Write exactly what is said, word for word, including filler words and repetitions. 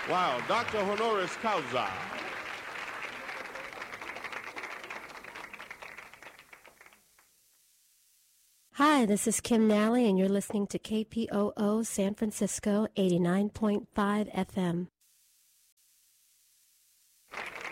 Wow, Doctor Honoris Causa. Hi, this is Kim Nally, and you're listening to K P O O San Francisco eighty-nine point five F M.